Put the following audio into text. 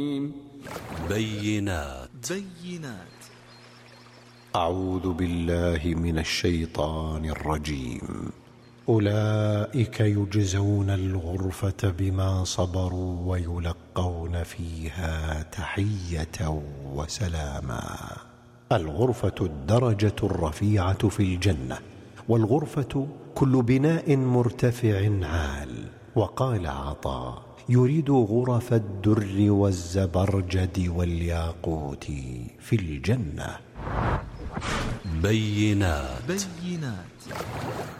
بينات. أعوذ بالله من الشيطان الرجيم. أولئك يجزون الغرفة بما صبروا ويلقون فيها تحية وسلاما. الغرفة الدرجة الرفيعة في الجنة، والغرفة كل بناء مرتفع عال. وقال عطاء: يريد غرف الدر والزبرجد والياقوت في الجنة. بينات.